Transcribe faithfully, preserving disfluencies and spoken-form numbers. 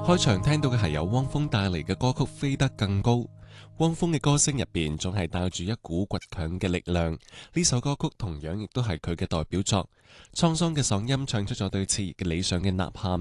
開場聽到嘅係由汪峰帶嚟嘅歌曲《飛得更高》。汪峰嘅歌聲入邊總係帶住一股倔強嘅力量，呢首歌曲同樣亦都係佢嘅代表作。滄桑嘅嗓音唱出咗對熾熱嘅理想嘅吶喊，